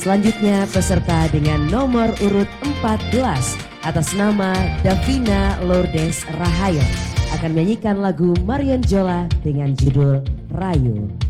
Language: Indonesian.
Selanjutnya peserta dengan nomor urut 14 atas nama Davina Lourdes Rahayu akan menyanyikan lagu Marion Jola dengan judul Rayu.